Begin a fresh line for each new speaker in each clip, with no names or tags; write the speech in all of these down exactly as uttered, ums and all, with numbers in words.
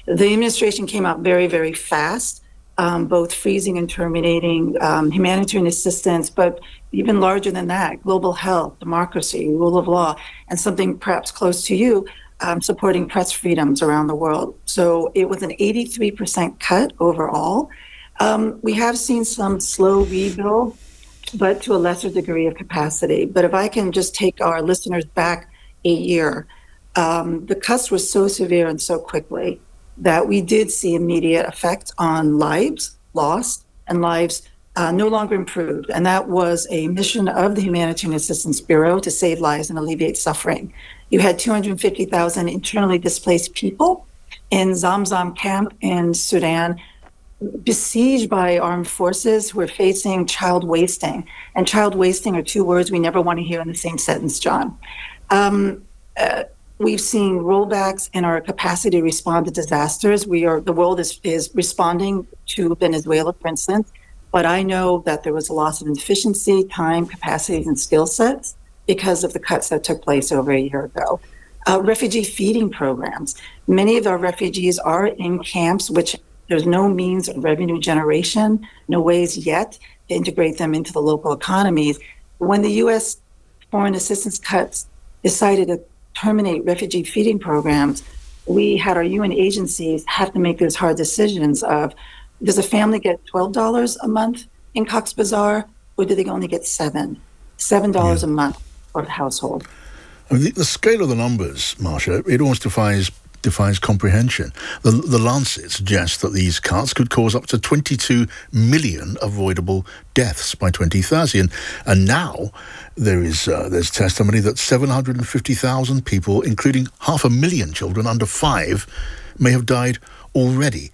The administration came out very, very fast, um, both freezing and terminating um, humanitarian assistance, but even larger than that, global health, democracy, rule of law, and something perhaps close to you, um, supporting press freedoms around the world. So it was an eighty-three percent cut overall. Um, we have seen some slow rebuild, but to a lesser degree of capacity. But if I can just take our listeners back a year, um, the cuts were so severe and so quickly that we did see immediate effect on lives lost and lives uh, no longer improved. And that was a mission of the Humanitarian Assistance Bureau to save lives and alleviate suffering. You had two hundred fifty thousand internally displaced people in Zamzam camp in Sudan, besieged by armed forces who are facing child wasting. And child wasting are two words we never want to hear in the same sentence, John. Um, uh, we've seen rollbacks in our capacity to respond to disasters. We are the world is, is responding to Venezuela, for instance, but I know that there was a loss of efficiency, time, capacities, and skill sets because of the cuts that took place over a year ago. Uh, refugee feeding programs. Many of our refugees are in camps, which there's no means of revenue generation, no ways yet to integrate them into the local economies. When the U S foreign assistance cuts decided to terminate refugee feeding programs, we had our U N agencies have to make those hard decisions of, does a family get twelve dollars a month in Cox's Bazar, or do they only get seven? seven dollars yeah. a month for the household.
I mean, the, the scale of the numbers, Marcia, it almost defies defies comprehension. The, the Lancet suggests that these cuts could cause up to twenty-two million avoidable deaths by twenty thirty. And, and now there is uh, there's testimony that seven hundred fifty thousand people, including half a million children under five, may have died already.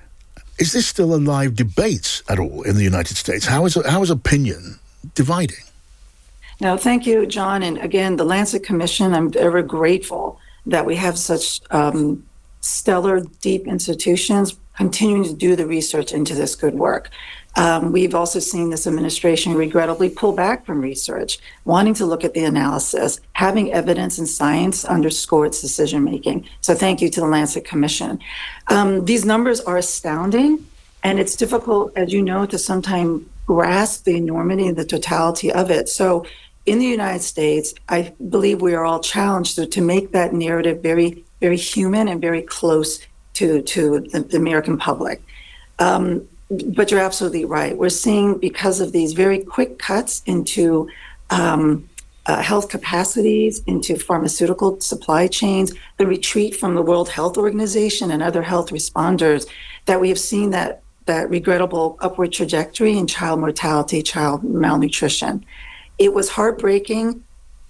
Is this still a live debate at all in the United States? How is, how is opinion dividing?
No, thank you, John. And again, the Lancet Commission, I'm ever grateful that we have such um, stellar, deep institutions continuing to do the research into this good work. Um, we've also seen this administration regrettably pull back from research, wanting to look at the analysis, having evidence and science underscore its decision-making. So thank you to the Lancet Commission. Um, these numbers are astounding, and it's difficult, as you know, to sometimes grasp the enormity and the totality of it. So in the United States, I believe we are all challenged to, to make that narrative very, very human and very close to, to the, the American public. Um, but you're absolutely right. We're seeing, because of these very quick cuts into um, uh, health capacities, into pharmaceutical supply chains, the retreat from the World Health Organization and other health responders, that we have seen that, that regrettable upward trajectory in child mortality, child malnutrition. It was heartbreaking,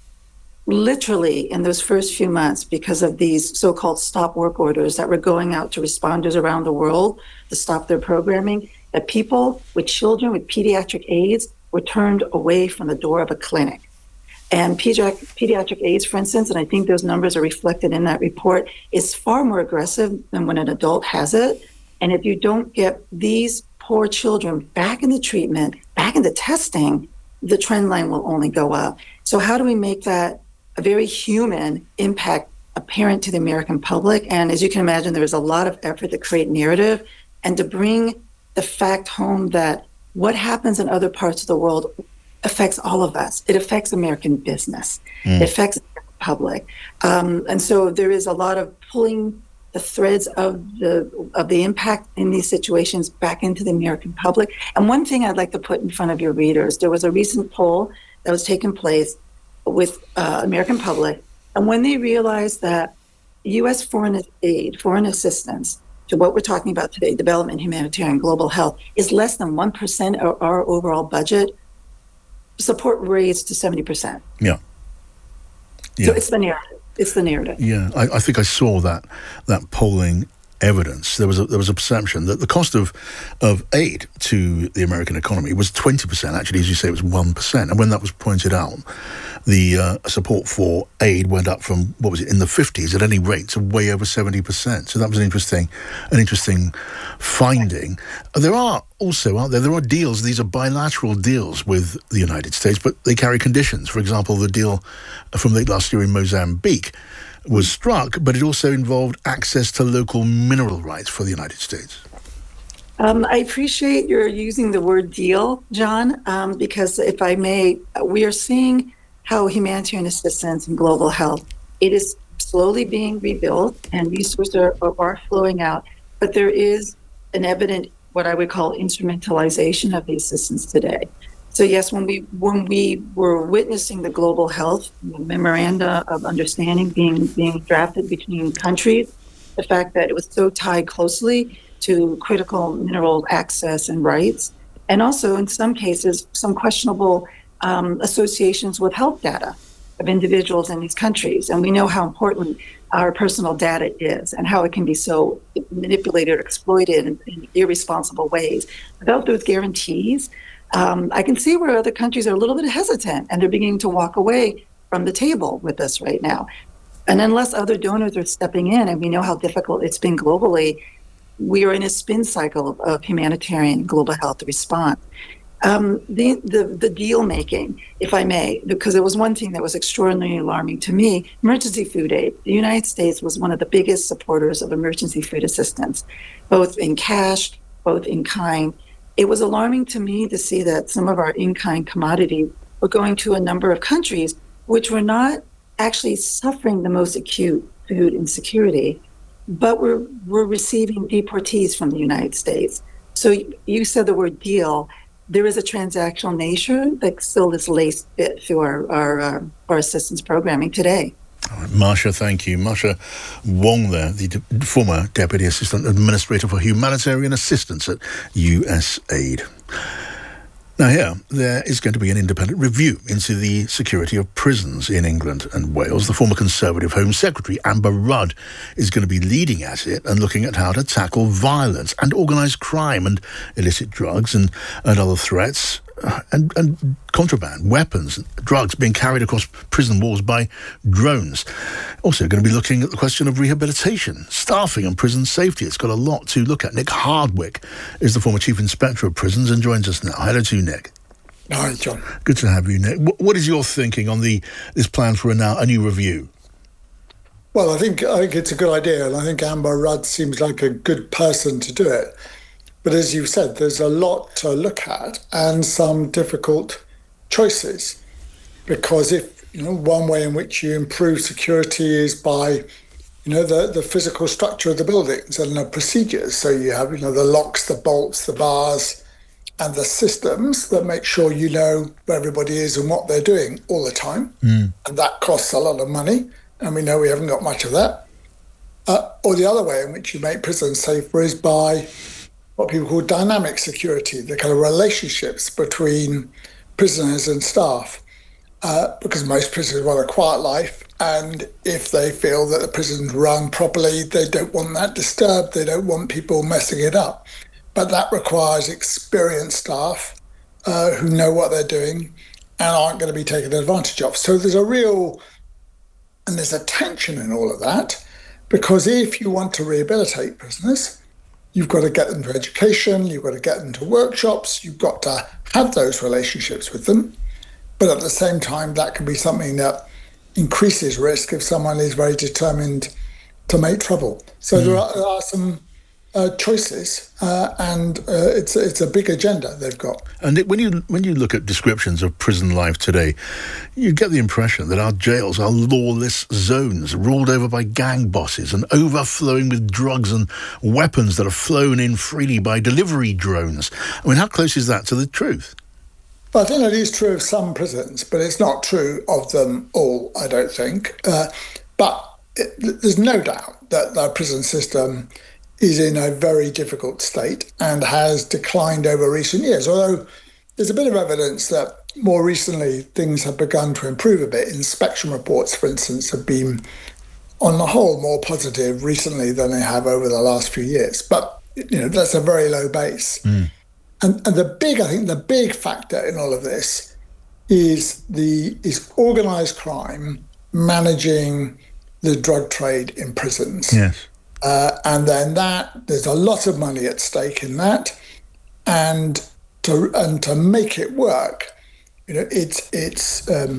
literally, in those first few months because of these so-called stop work orders that were going out to responders around the world to stop their programming, that people with children with pediatric AIDS were turned away from the door of a clinic. And pediatric, pediatric AIDS, for instance, and I think those numbers are reflected in that report, is far more aggressive than when an adult has it. And if you don't get these poor children back into treatment, back into testing, the trend line will only go up. So how do we make that a very human impact apparent to the American public? And as you can imagine, there was a lot of effort to create narrative and to bring the fact home that what happens in other parts of the world affects all of us. It affects American business. Mm. It affects the public. Um, and so there is a lot of pulling the threads of the of the impact in these situations back into the American public. And one thing I'd like to put in front of your readers, there was a recent poll that was taking place with uh, American public, and when they realized that U S foreign aid, foreign assistance to what we're talking about today, development, humanitarian, global health, is less than one percent of our overall budget, support raised to seventy percent.
Yeah. yeah.
So it's the narrative. It's the narrative.
Yeah, I, I think I saw that that polling evidence. There was a, there was a perception that the cost of of aid to the American economy was twenty percent. Actually, as you say, it was one percent. And when that was pointed out, the uh, support for aid went up from, what was it, in the fifties at any rate, to way over seventy percent. So that was an interesting, an interesting finding. There are also, aren't there, there are deals, these are bilateral deals with the United States, but they carry conditions. For example, the deal from late last year in Mozambique was struck, but it also involved access to local mineral rights for the United States.
Um, I appreciate your using the word deal, John, um, because if I may, we are seeing how humanitarian assistance and global health, it is slowly being rebuilt and resources are, are flowing out, but there is an evident, what I would call instrumentalization of the assistance today. So yes, when we when we were witnessing the global health memoranda of understanding being being drafted between countries, the fact that it was so tied closely to critical mineral access and rights, and also in some cases, some questionable um, associations with health data of individuals in these countries. And we know how important our personal data is and how it can be so manipulated or exploited in, in irresponsible ways. Without those guarantees, um, I can see where other countries are a little bit hesitant and they're beginning to walk away from the table with us right now. And unless other donors are stepping in, and we know how difficult it's been globally, we are in a spin cycle of, of humanitarian global health response. Um, the, the, the deal making, if I may, because there was one thing that was extraordinarily alarming to me, emergency food aid. The United States was one of the biggest supporters of emergency food assistance, both in cash, both in kind. It was alarming to me to see that some of our in-kind commodities were going to a number of countries which were not actually suffering the most acute food insecurity, but we're, we're receiving deportees from the United States. So you said the word deal. There is a transactional nature that still is laced fit through our, our, uh, our assistance programming today.
All right, Marcia, thank you. Marcia Wong there, the de- former Deputy Assistant Administrator for Humanitarian Assistance at U S A I D. Now here, there is going to be an independent review into the security of prisons in England and Wales. The former Conservative Home Secretary, Amber Rudd, is going to be leading at it and looking at how to tackle violence and organised crime and illicit drugs and, and other threats uh, and, and contraband, weapons, drugs being carried across prison walls by drones. Also going to be looking at the question of rehabilitation, staffing and prison safety. It's got a lot to look at. Nick Hardwick is the former Chief Inspector of Prisons and joins us now. Hello to you, Nick.
Hi, John.
Good to have you, Nick. What is your thinking on the this plan for a now a new review?
Well, I think I think it's a good idea, and I think Amber Rudd seems like a good person to do it. But as you said, there's a lot to look at and some difficult choices, because if you know one way in which you improve security is by you know the the physical structure of the buildings and the procedures. So you have you know the locks, the bolts, the bars, and the systems that make sure you know where everybody is and what they're doing all the time. Mm. And that costs a lot of money, and we know we haven't got much of that. Uh, or the other way in which you make prisons safer is by what people call dynamic security, the kind of relationships between prisoners and staff. Uh, because most prisoners want a quiet life, and if they feel that the prison's run properly, they don't want that disturbed, they don't want people messing it up. But that requires experienced staff uh, who know what they're doing and aren't going to be taken advantage of. So there's a real, and there's a tension in all of that, because if you want to rehabilitate prisoners, you've got to get them to education, you've got to get them to workshops, you've got to have those relationships with them. But at the same time, that can be something that increases risk if someone is very determined to make trouble. So mm. there, are, there are some Uh, choices, uh, and uh, it's it's a big agenda they've got.
And it, when you when you look at descriptions of prison life today, you get the impression that our jails are lawless zones ruled over by gang bosses and overflowing with drugs and weapons that are flown in freely by delivery drones. I mean, how close is that to the truth?
Well, I think it is true of some prisons, but it's not true of them all, I don't think. Uh, but it, there's no doubt that the prison system is in a very difficult state and has declined over recent years, although there's a bit of evidence that more recently things have begun to improve a bit. Inspection reports, for instance, have been, on the whole, more positive recently than they have over the last few years. But, you know, that's a very low base. Mm. And, and the big, I think the big factor in all of this is the is organised crime managing the drug trade in prisons.
Yes.
Uh, and then that, there's a lot of money at stake in that, and to and to make it work, you know, it's it's um,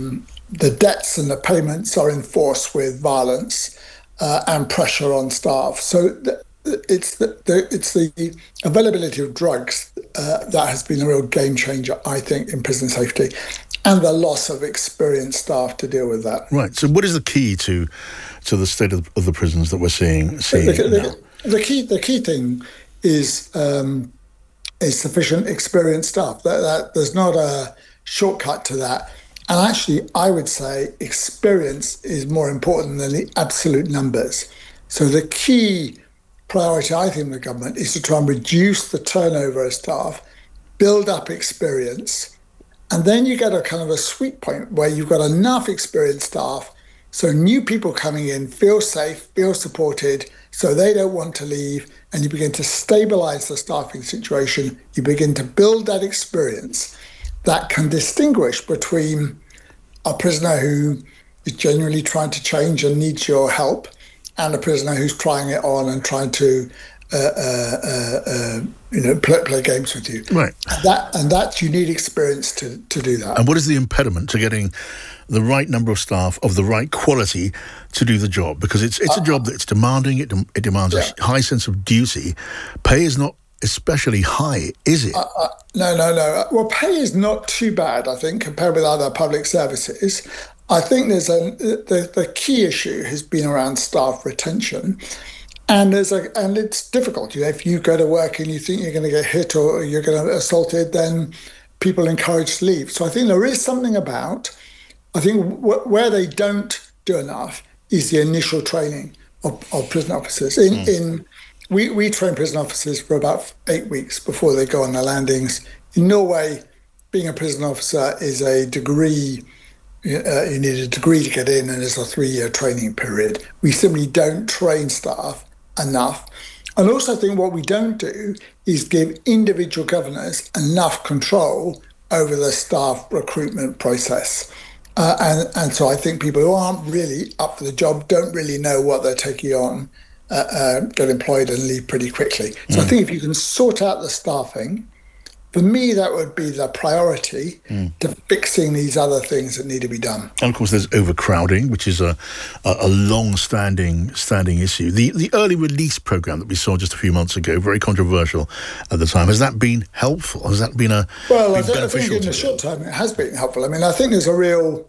the debts and the payments are enforced with violence uh, and pressure on staff. So the, it's the, the it's the availability of drugs uh, that has been a real game changer, I think, in prison safety, and the loss of experienced staff to deal with that.
Right. So, what is the key to to the state of, of the prisons that we're seeing? seeing
the,
now?
The, the key the key thing is um, is sufficient experienced staff. That, that there's not a shortcut to that. And actually, I would say experience is more important than the absolute numbers. So the key priority, I think, of the government is to try and reduce the turnover of staff, build up experience, and then you get a kind of a sweet point where you've got enough experienced staff so new people coming in feel safe, feel supported, so they don't want to leave, and you begin to stabilize the staffing situation. You begin to build that experience that can distinguish between a prisoner who is genuinely trying to change and needs your help and a prisoner who's trying it on and trying to uh, uh, uh, uh, you know, play, play games with you.
Right.
And that and that you need experience to, to do that.
And what is the impediment to getting the right number of staff of the right quality to do the job? Because it's it's uh, a job that's demanding, it, dem- it demands yeah. a high sense of duty. Pay is not especially high, is it?
Uh, uh, no, no, no. Well, pay is not too bad, I think, compared with other public services. I think there's a the, the key issue has been around staff retention, and there's a and it's difficult. You know, if you go to work and you think you're going to get hit or you're going to be assaulted, then people are encouraged to leave. So I think there is something about. I think w- where they don't do enough is the initial training of, of prison officers. In mm. in We, we train prison officers for about eight weeks before they go on their landings. In Norway, being a prison officer is a degree, uh, you need a degree to get in, and it's a three-year training period. We simply don't train staff enough. And also I think what we don't do is give individual governors enough control over the staff recruitment process. Uh, and, and so I think people who aren't really up for the job don't really know what they're taking on. Uh, uh, get employed and leave pretty quickly. So mm. I think if you can sort out the staffing, for me, that would be the priority mm. to fixing these other things that need to be done.
And of course, there's overcrowding, which is a a, a long-standing standing issue. The the early release program that we saw just a few months ago, very controversial at the time. Has that been helpful? Has that been a
well?
Been
I, th- I think in the short term it has been helpful. I mean, I think there's a real,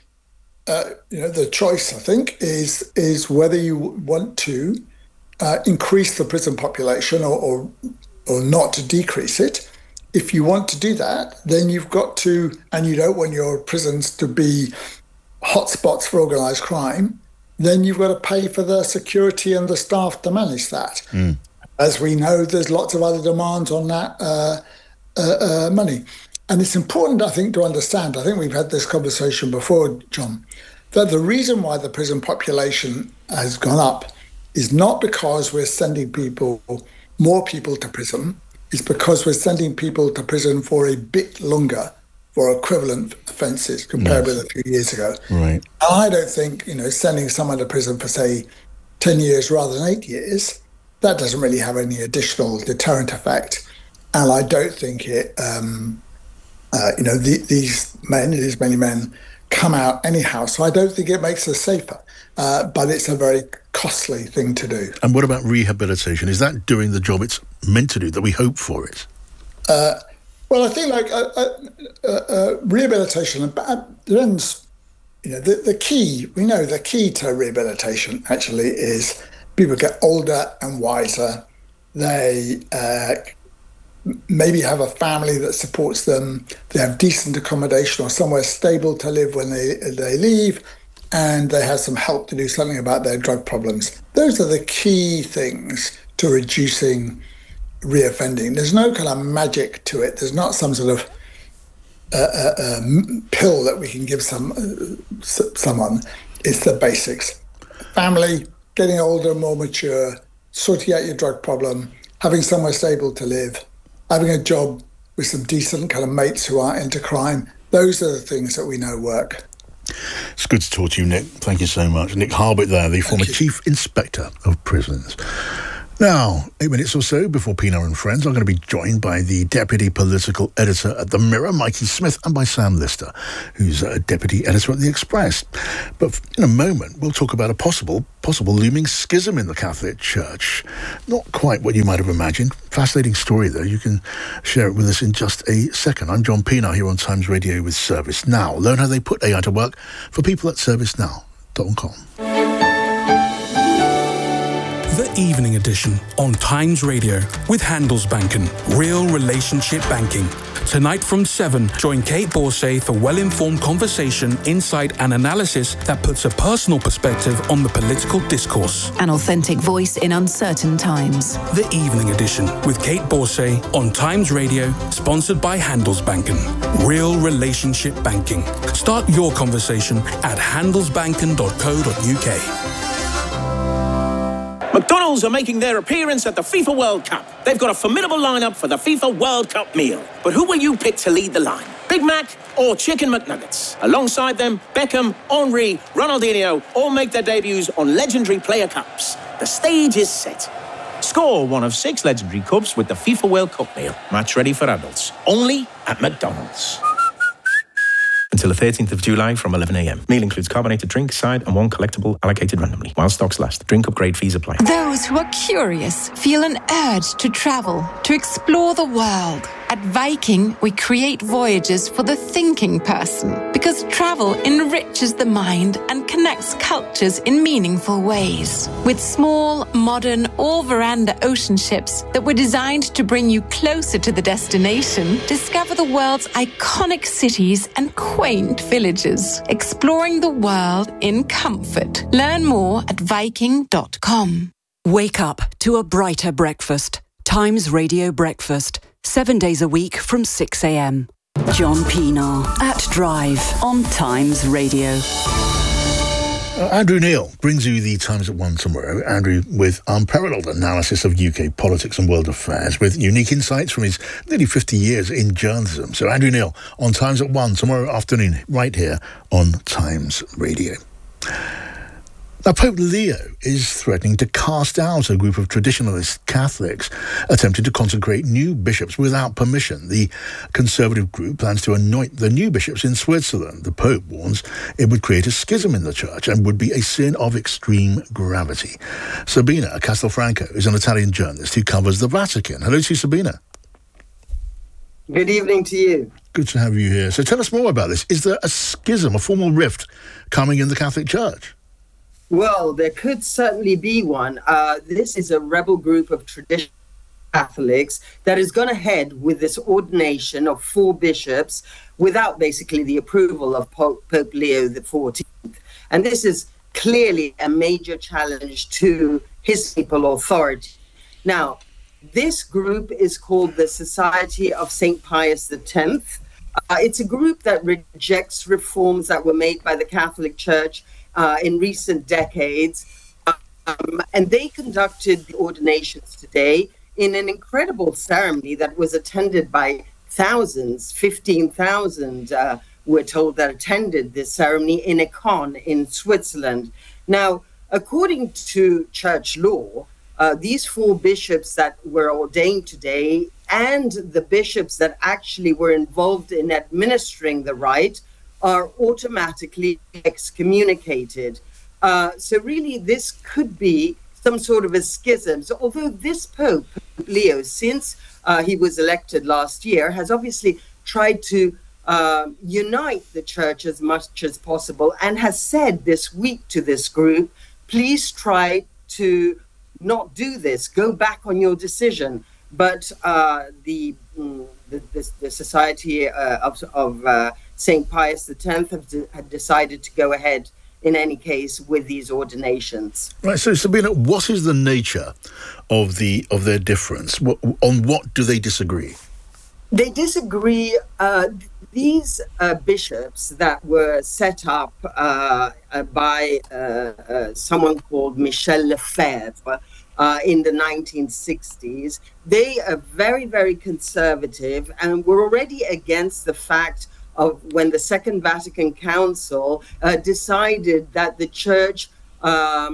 uh, you know, the choice. I think is is whether you want to. Uh, increase the prison population or, or or not to decrease it. If you want to do that, then you've got to, and you don't want your prisons to be hotspots for organised crime, then you've got to pay for the security and the staff to manage that. Mm. As we know, there's lots of other demands on that uh, uh, uh, money. And it's important, I think, to understand, I think we've had this conversation before, John, that the reason why the prison population has gone up is not because we're sending people, more people to prison, it's because we're sending people to prison for a bit longer for equivalent offences compared yes. with a few years ago.
Right.
And I don't think, you know, sending someone to prison for, say, ten years rather than eight years, that doesn't really have any additional deterrent effect. And I don't think it, um, uh, you know, the, these men, these many men, come out anyhow. So I don't think it makes us safer. Uh, but it's a very costly thing to do.
And what about rehabilitation? Is that doing the job it's meant to do, that we hope for it?
Uh, well, I think like uh, uh, uh, rehabilitation depends. You know, the, the key, we know the key to rehabilitation actually is people get older and wiser. They uh, maybe have a family that supports them. They have decent accommodation or somewhere stable to live when they they leave. And they have some help to do something about their drug problems. Those are the key things to reducing reoffending. There's no kind of magic to it. There's not some sort of uh, uh, uh, pill that we can give some uh, someone. It's the basics. Family, getting older, more mature, sorting out your drug problem, having somewhere stable to live, having a job with some decent kind of mates who aren't into crime. Those are the things that we know work.
It's good to talk to you, Nick. Thank you so much. Nick Harbett there, the former Chief Inspector of Prisons. Now, eight minutes or so before Pina and Friends, I'm going to be joined by the Deputy Political Editor at The Mirror, Mikey Smith, and by Sam Lister, who's a Deputy Editor at The Express. But in a moment, we'll talk about a possible, possible looming schism in the Catholic Church. Not quite what you might have imagined. Fascinating story, though. You can share it with us in just a second. I'm John Pina here on Times Radio with Service Now. Learn how they put A I to work for people at service now dot com.
The Evening Edition on Times Radio with Handelsbanken, real relationship banking. Tonight from seven, join Kate Borsay for well-informed conversation, insight and analysis that puts a personal perspective on the political discourse.
An authentic voice in uncertain times.
The Evening Edition with Kate Borsay on Times Radio, sponsored by Handelsbanken, real relationship banking. Start your conversation at handelsbanken dot co dot uk.
McDonald's are making their appearance at the FIFA World Cup. They've got a formidable lineup for the FIFA World Cup meal. But who will you pick to lead the line? Big Mac or Chicken McNuggets? Alongside them, Beckham, Henry, Ronaldinho all make their debuts on legendary player cups. The stage is set. Score one of six legendary cups with the FIFA World Cup meal. Match ready for adults. Only at McDonald's. Until the thirteenth of July from eleven a.m. Meal includes carbonated drink, side and one collectible allocated randomly. While stocks last, drink upgrade fees apply.
Those who are curious feel an urge to travel, to explore the world. At Viking, we create voyages for the thinking person because travel enriches the mind and connects cultures in meaningful ways. With small, modern, all-veranda ocean ships that were designed to bring you closer to the destination, discover the world's iconic cities and quaint villages, exploring the world in comfort. Learn more at viking dot com.
Wake up to a brighter breakfast. Times Radio Breakfast. Seven days a week from six a.m. John Pienaar at Drive on Times Radio.
Uh, Andrew Neil brings you the Times at One tomorrow. Andrew with unparalleled analysis of U K politics and world affairs, with unique insights from his nearly fifty years in journalism. So Andrew Neil on Times at One tomorrow afternoon, right here on Times Radio. Now, Pope Leo is threatening to cast out a group of traditionalist Catholics attempting to consecrate new bishops without permission. The conservative group plans to anoint the new bishops in Switzerland. The Pope warns it would create a schism in the church and would be a sin of extreme gravity. Sabina Castelfranco is an Italian journalist who covers the Vatican. Hello to you, Sabina.
Good evening to you.
Good to have you here. So tell us more about this. Is there a schism, a formal rift coming in the Catholic Church?
Well, there could certainly be one. Uh, this is a rebel group of traditional Catholics that is going ahead with this ordination of four bishops without basically the approval of Pope, Pope Leo the fourteenth. And this is clearly a major challenge to his papal authority. Now, this group is called the Society of Saint Pius the tenth. Uh, it's a group that rejects reforms that were made by the Catholic Church Uh, in recent decades, um, and they conducted the ordinations today in an incredible ceremony that was attended by thousands, fifteen thousand, uh, we're told, that attended this ceremony in Econ in Switzerland. Now, according to church law, uh, these four bishops that were ordained today and the bishops that actually were involved in administering the rite are automatically excommunicated. Uh, so really, this could be some sort of a schism. So although this Pope, Leo, since uh, he was elected last year, has obviously tried to uh, unite the church as much as possible and has said this week to this group, please try to not do this, go back on your decision. But uh, the, mm, the, the the Society uh, of, of uh, Saint Pius the tenth have de- had decided to go ahead in any case with these ordinations.
Right. So, Sabina, what is the nature of the of their difference? What, on what do they disagree?
They disagree. Uh, these uh, bishops that were set up uh, uh, by uh, uh, someone called Michel Lefebvre uh, in the nineteen sixties, they are very, very conservative and were already against the fact of when the Second Vatican Council uh, decided that the church um,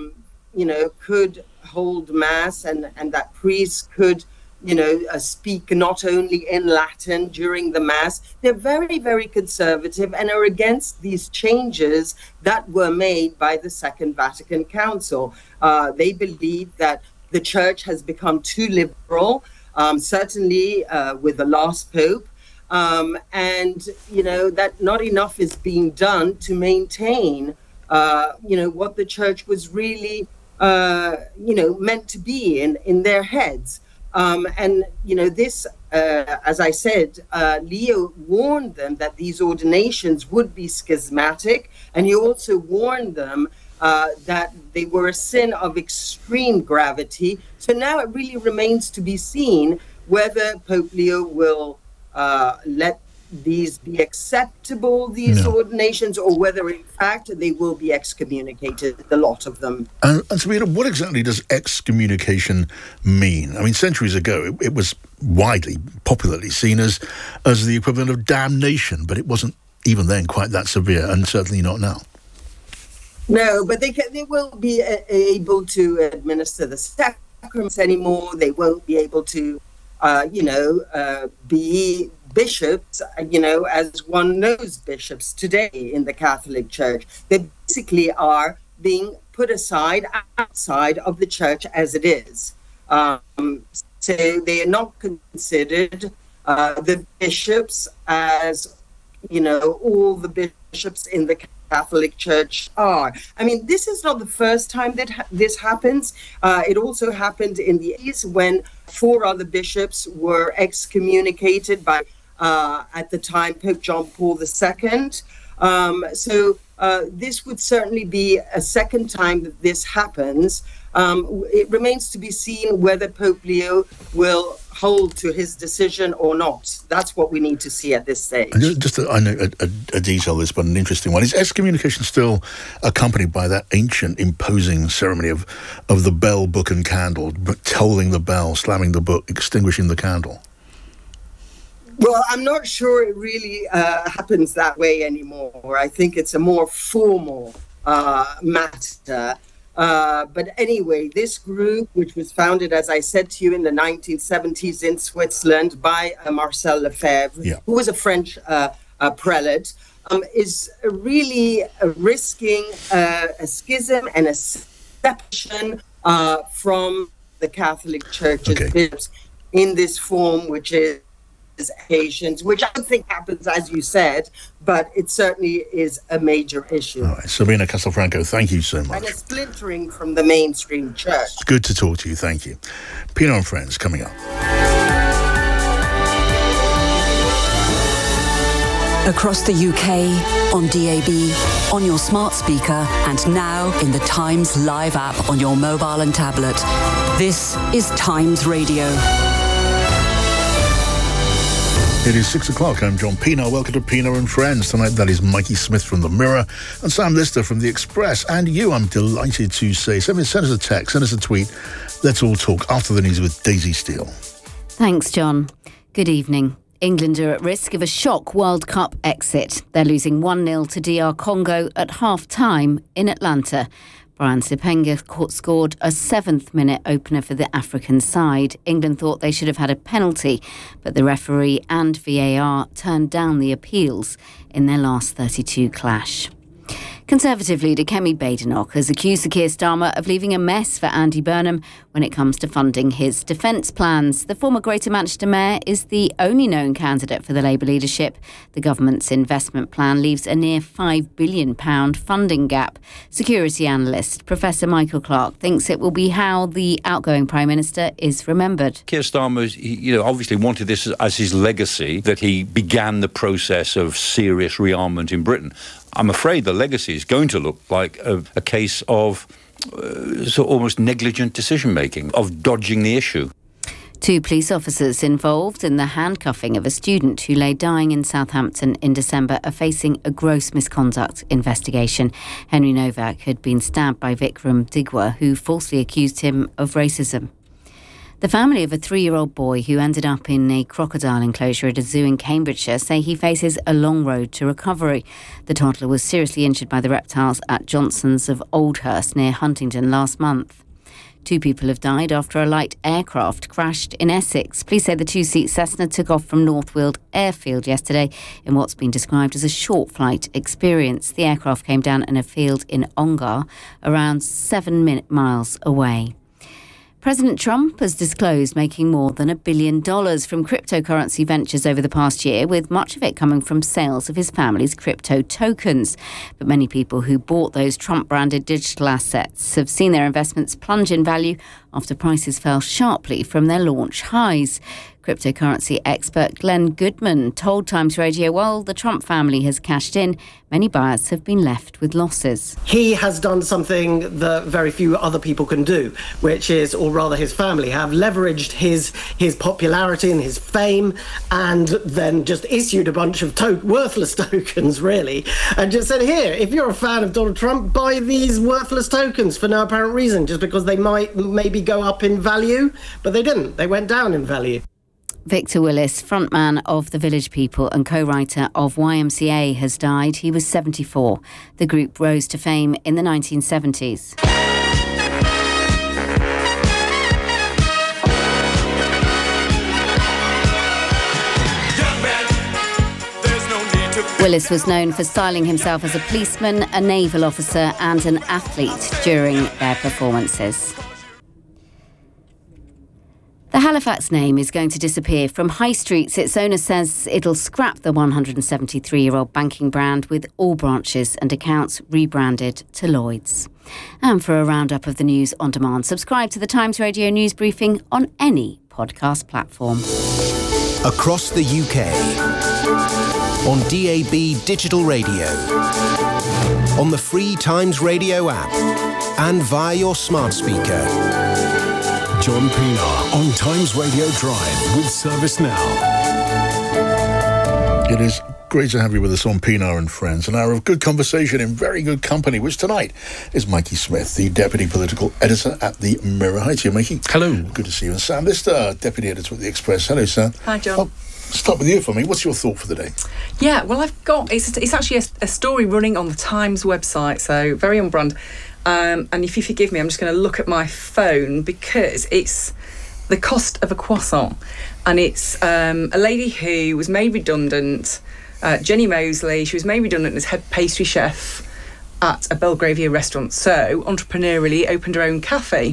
you know, could hold mass and, and that priests could, you know, uh, speak not only in Latin during the mass. They're very, very conservative and are against these changes that were made by the Second Vatican Council. Uh, they believe that the church has become too liberal, um, certainly uh, with the last pope, um, and, you know, that not enough is being done to maintain, uh, you know, what the church was really, uh, you know, meant to be in, in their heads. Um, and, you know, this, uh, as I said, uh, Leo warned them that these ordinations would be schismatic. And he also warned them uh, that they were a sin of extreme gravity. So now it really remains to be seen whether Pope Leo will uh, let these be acceptable, these no. ordinations, or whether in fact they will be excommunicated, the lot of them.
And, and Sabina, what exactly does excommunication mean? I mean, centuries ago, it, it was widely, popularly seen as, as the equivalent of damnation, but it wasn't even then quite that severe, and certainly not now.
No, but they can, they won't be a, able to administer the sacraments anymore. They won't be able to, uh, you know, uh, be bishops, you know, as one knows bishops today in the Catholic Church. They basically are being put aside outside of the church as it is. Um, so they are not considered uh, the bishops as, you know, all the bishops in the Catholic Church are. I mean, this is not the first time that ha- this happens. Uh, it also happened in the eighties when four other bishops were excommunicated by Uh, at the time, Pope John Paul the Second. Um, so uh, this would certainly be a second time that this happens. Um, it remains to be seen whether Pope Leo will hold to his decision or not. That's what we need to see at this stage.
Just, just a, I know a, a, a detail this, but an interesting one. Is excommunication still accompanied by that ancient imposing ceremony of, of the bell, book and candle, tolling the bell, slamming the book, extinguishing the candle?
Well, I'm not sure it really uh, happens that way anymore. I think it's a more formal uh, matter. Uh, but anyway, this group, which was founded, as I said to you, in the nineteen seventies in Switzerland by uh, Marcel Lefebvre, yeah. who was a French uh, uh, prelate, um, is really uh, risking uh, a schism and a separation uh, from the Catholic Church's okay. bishops in this form, which is Asians, which I don't think happens, as you said, but it certainly is a major issue.
All right, Sabina Castelfranco, thank you so much.
And a splintering from the mainstream church.
It's good to talk to you, thank you. Pino and Friends coming up.
Across the U K, on D A B, on your smart speaker, and now in the Times Live app on your mobile and tablet. This is Times Radio.
It is six o'clock. I'm John Pino. Welcome to Pino and Friends. Tonight, that is Mikey Smith from The Mirror and Sam Lister from The Express. And you, I'm delighted to say, send, send us a text, send us a tweet. Let's all talk after the news with Daisy Steele.
Thanks, John. Good evening. England are at risk of a shock World Cup exit. They're losing one nil to D R Congo at half-time in Atlanta. Brian Sipenga scored a seventh-minute opener for the African side. England thought they should have had a penalty, but the referee and V A R turned down the appeals in their last thirty-two clash. Conservative leader Kemi Badenoch has accused Sir Keir Starmer of leaving a mess for Andy Burnham when it comes to funding his defence plans. The former Greater Manchester Mayor is the only known candidate for the Labour leadership. The government's investment plan leaves a near five billion pounds funding gap. Security analyst Professor Michael Clark thinks it will be how the outgoing Prime Minister is remembered.
Keir Starmer, you know, obviously wanted this as his legacy, that he began the process of serious rearmament in Britain. I'm afraid the legacy is going to look like a, a case of uh, sort of almost negligent decision-making, of dodging the issue.
Two police officers involved in the handcuffing of a student who lay dying in Southampton in December are facing a gross misconduct investigation. Henry Novak had been stabbed by Vikram Digwa, who falsely accused him of racism. The family of a three-year-old boy who ended up in a crocodile enclosure at a zoo in Cambridgeshire say he faces a long road to recovery. The toddler was seriously injured by the reptiles at Johnson's of Oldhurst near Huntingdon last month. Two people have died after a light aircraft crashed in Essex. Police say the two-seat Cessna took off from North Weald Airfield yesterday in what's been described as a short flight experience. The aircraft came down in a field in Ongar, around seven minute miles away. President Trump has disclosed making more than a billion dollars from cryptocurrency ventures over the past year, with much of it coming from sales of his family's crypto tokens. But many people who bought those Trump-branded digital assets have seen their investments plunge in value after prices fell sharply from their launch highs. Cryptocurrency expert Glenn Goodman told Times Radio while the Trump family has cashed in, many buyers have been left with losses.
He has done something that very few other people can do, which is, or rather his family have leveraged his his popularity and his fame and then just issued a bunch of to- worthless tokens, really, and just said, here, if you're a fan of Donald Trump, buy these worthless tokens for no apparent reason, just because they might maybe go up in value, but they didn't. They went down in value.
Victor Willis, frontman of The Village People and co-writer of Y M C A, has died. He was seventy-four. The group rose to fame in the nineteen seventies. Willis was known for styling himself as a policeman, a naval officer and an athlete during their performances. The Halifax name is going to disappear from high streets. Its owner says it'll scrap the one hundred seventy-three-year-old banking brand, with all branches and accounts rebranded to Lloyds. And for a roundup of the news on demand, subscribe to the Times Radio News Briefing on any podcast platform.
Across the U K, on D A B digital radio, on the free Times Radio app, and via your smart speaker.
John Pienaar on Times Radio Drive with Service Now.
It is great to have you with us on Pienaar and Friends, an hour of good conversation in very good company, which tonight is Mikey Smith, the Deputy Political Editor at the Mirror. Hi to you, Mikey.
Hello.
Good to see you. And Sam Lister, Deputy Editor at the Express. Hello, Sam.
Hi, John.
I'll start with you for me. What's your thought for the day?
Yeah, well, I've got, it's, it's actually a, a story running on the Times website, so very on brand. Um, and if you forgive me, I'm just going to look at my phone because it's the cost of a croissant. And it's um, a lady who was made redundant, uh, Jenny Mosley. She was made redundant as head pastry chef at a Belgravia restaurant. So, entrepreneurially, opened her own cafe.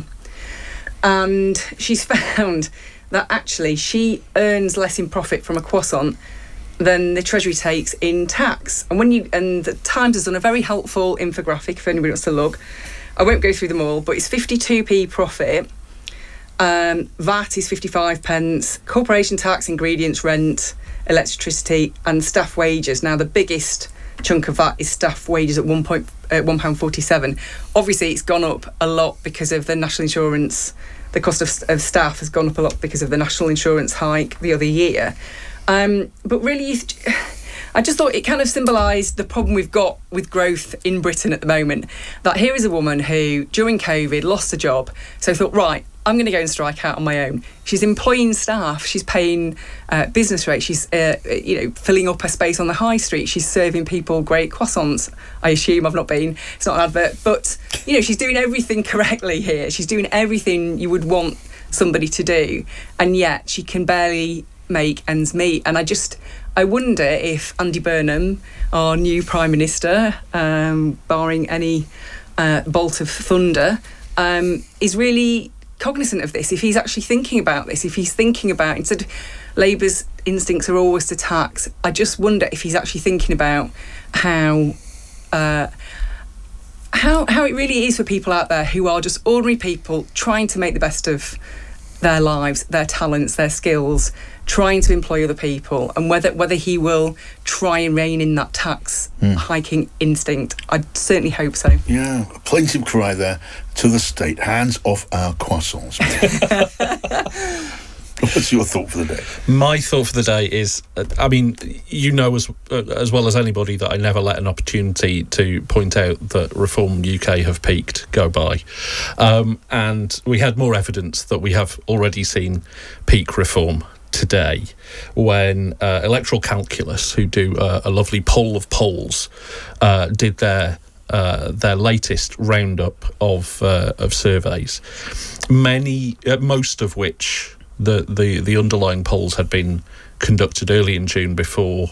And she's found that actually she earns less in profit from a croissant than the Treasury takes in tax. And when you and the Times has done a very helpful infographic if anybody wants to look. I won't go through them all, but it's fifty-two p profit. Um, V A T is fifty-five pence. Corporation tax, ingredients, rent, electricity, and staff wages. Now the biggest chunk of that is staff wages at one point uh, one pound forty-seven. Obviously, it's gone up a lot because of the national insurance. The cost of, of staff has gone up a lot because of the national insurance hike the other year. Um, but really, I just thought it kind of symbolised the problem we've got with growth in Britain at the moment. That here is a woman who, during COVID, lost a job, so thought, right, I'm going to go and strike out on my own. She's employing staff. She's paying uh, business rates. She's, uh, you know, filling up her space on the high street. She's serving people great croissants. I assume I've not been. It's not an advert, but you know, she's doing everything correctly here. She's doing everything you would want somebody to do, and yet she can barely make ends meet. And I just, I wonder if Andy Burnham, our new Prime Minister, um, barring any uh, bolt of thunder, um, is really cognizant of this, if he's actually thinking about this, if he's thinking about, instead of Labour's instincts are always to tax, I just wonder if he's actually thinking about how uh, how how it really is for people out there who are just ordinary people trying to make the best of their lives, their talents, their skills, trying to employ other people, and whether whether he will try and rein in that tax mm. hiking instinct. I certainly hope so.
Yeah, a plaintive cry there to the state. Hands off our croissants. What's your thought for the day?
My thought for the day is, uh, I mean, you know as uh, as well as anybody that I never let an opportunity to point out that Reform U K have peaked go by. Um, and we had more evidence that we have already seen peak Reform today when uh, Electoral Calculus, who do uh, a lovely poll of polls, uh, did their uh, their latest roundup of uh, of surveys, many, uh, most of which the, the, the underlying polls had been conducted early in June before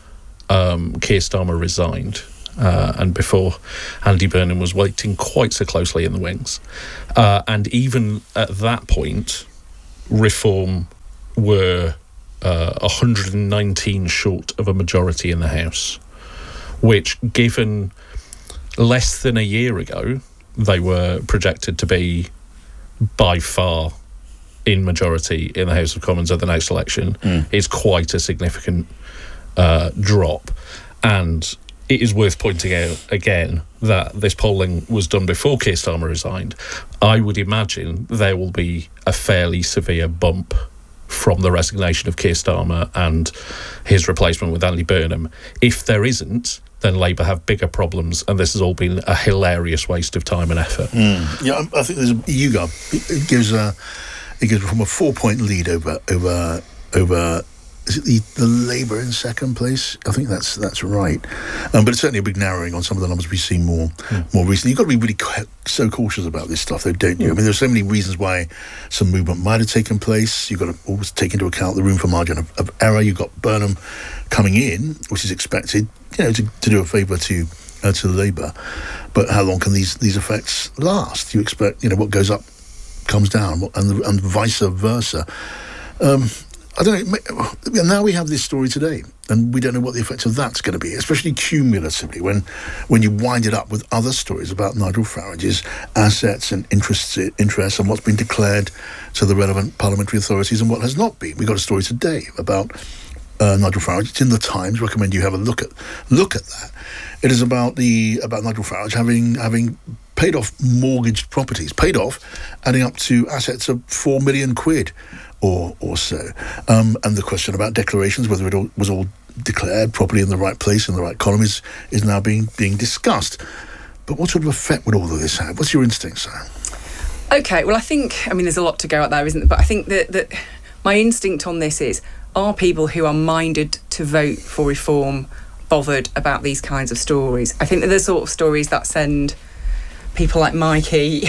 um, Keir Starmer resigned. Uh, and before Andy Burnham was waiting quite so closely in the wings. Uh, and even at that point, Reform were uh, one hundred nineteen short of a majority in the House, which, given less than a year ago, they were projected to be by far in majority in the House of Commons at the next election, mm. is quite a significant uh, drop. And it is worth pointing out again that this polling was done before Keir Starmer resigned. I would imagine there will be a fairly severe bump from the resignation of Keir Starmer and his replacement with Andy Burnham. If there isn't, then Labour have bigger problems, and this has all been a hilarious waste of time and effort.
Mm. Yeah, I think there's a YouGov. It gives a it gives from a four-point lead over over over. Is it the, the Labour in second place? I think that's that's right. Um, but it's certainly a big narrowing on some of the numbers we've seen more mm. more recently. You've got to be really ca- so cautious about this stuff, though, don't you? Mm. I mean, there's so many reasons why some movement might have taken place. You've got to always take into account the room for margin of, of error. You've got Burnham coming in, which is expected, you know, to, to do a favour to uh, to Labour. But how long can these these effects last? You expect, you know, what goes up comes down, and and vice versa. Um, I don't know. Now we have this story today, and we don't know what the effect of that's going to be, especially cumulatively when when you wind it up with other stories about Nigel Farage's assets and interests, interests and what's been declared to the relevant parliamentary authorities and what has not been. We got a story today about uh, Nigel Farage. It's in the Times. Recommend you have a look at look at that. It is about the about Nigel Farage having having paid off mortgaged properties, paid off, adding up to assets of four million quid. Or, or so. Um, and the question about declarations, whether it all, was all declared properly in the right place, in the right column, is, is now being being discussed. But what sort of effect would all of this have? What's your instinct, Sam?
Okay, well, I think, I mean, there's a lot to go out there, isn't there? But I think that, that my instinct on this is, are people who are minded to vote for reform bothered about these kinds of stories? I think that the sort of stories that send people like Mikey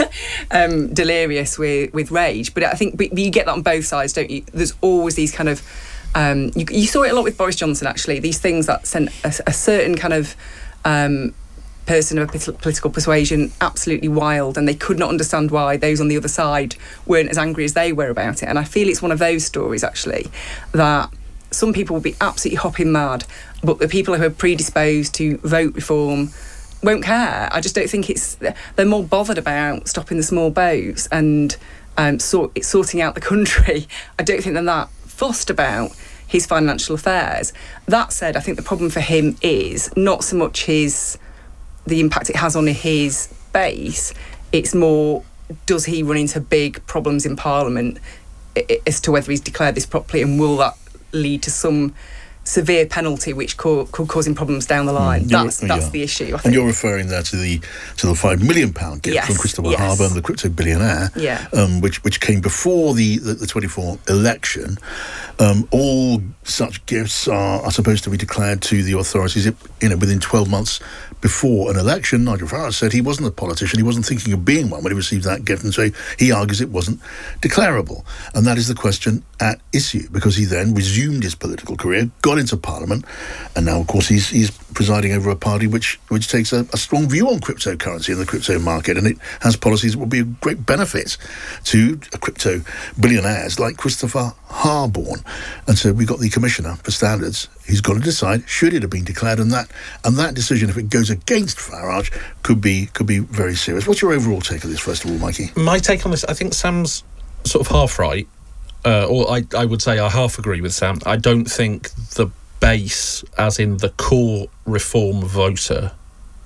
um, delirious with, with rage. But I think but you get that on both sides, don't you? There's always these kind of... Um, you, you saw it a lot with Boris Johnson, actually. These things that sent a, a certain kind of um, person of a political persuasion absolutely wild, and they could not understand why those on the other side weren't as angry as they were about it. And I feel it's one of those stories, actually, that some people will be absolutely hopping mad, but the people who are predisposed to vote reform won't care. I just don't think it's... They're more bothered about stopping the small boats and um, sort, sorting out the country. I don't think they're that fussed about his financial affairs. That said, I think the problem for him is not so much his the impact it has on his base. It's more, does he run into big problems in Parliament as to whether he's declared this properly, and will that lead to some severe penalty which co- could cause him problems down the line. Mm, that's that's yeah. the issue, I think.
And you're referring there to the to the five million pound gift yes, from Christopher yes. Harbour and the crypto billionaire,
yeah.
um, which which came before the the, the twenty-four election. Um, all such gifts are, are supposed to be declared to the authorities, you know, within twelve months before an election. Nigel Farage said he wasn't a politician, he wasn't thinking of being one when he received that gift, and so he argues it wasn't declarable. And that is the question at issue, because he then resumed his political career, got into Parliament, and now, of course, he's he's presiding over a party which which takes a, a strong view on cryptocurrency and the crypto market, and it has policies that will be of great benefit to crypto billionaires like Christopher Harbour. And so we've got the Commissioner for Standards. He's got to decide, should it have been declared, and that and that decision, if it goes against Farage, could be could be very serious. What's your overall take of this, first of all, Mikey?
My take on this, I think Sam's sort of half right, uh, or I, I would say I half agree with Sam. I don't think the base, as in the core reform voter,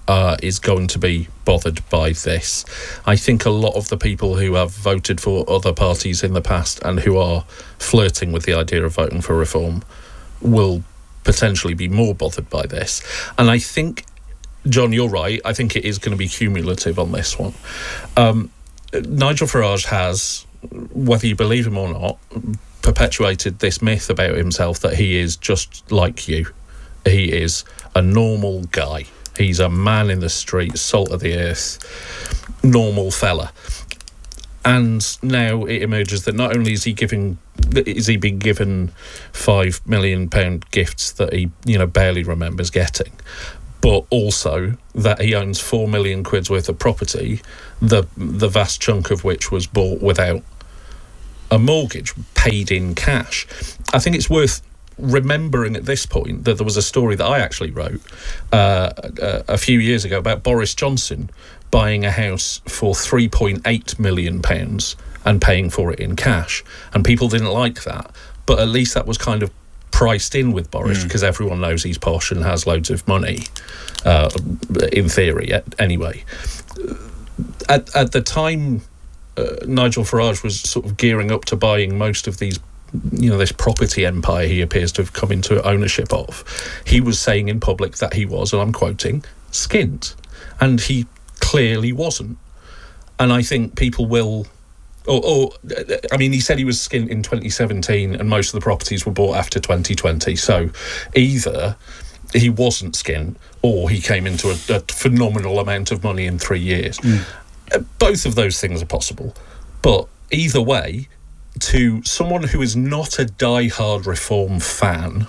uh, is going to be bothered by this. I think a lot of the people who have voted for other parties in the past and who are flirting with the idea of voting for reform will potentially be more bothered by this. And I think, John, you're right. I think it is going to be cumulative on this one. Um, Nigel Farage has, whether you believe him or not, perpetuated this myth about himself that he is just like you. He is a normal guy. He's a man in the street, salt of the earth, normal fella. And now it emerges that not only is he giving, is he being given five million pound gifts that he, you know, barely remembers getting, but also that he owns four million quid's worth of property, the the vast chunk of which was bought without a mortgage, paid in cash. I think it's worth remembering at this point that there was a story that I actually wrote uh, a, a few years ago about Boris Johnson buying a house for three point eight million pounds and paying for it in cash. And people didn't like that. But at least that was kind of priced in with Boris, because mm. everyone knows he's posh and has loads of money, uh, in theory, anyway. At, at the time, uh, Nigel Farage was sort of gearing up to buying most of these, you know, this property empire he appears to have come into ownership of. He was saying in public that he was, and I'm quoting, skint. And he clearly wasn't. And I think people will... Or, or, I mean, he said he was skint in twenty seventeen and most of the properties were bought after twenty twenty. So either he wasn't skint or he came into a, a phenomenal amount of money in three years. Mm. Uh, both of those things are possible. But either way, to someone who is not a die-hard Reform fan,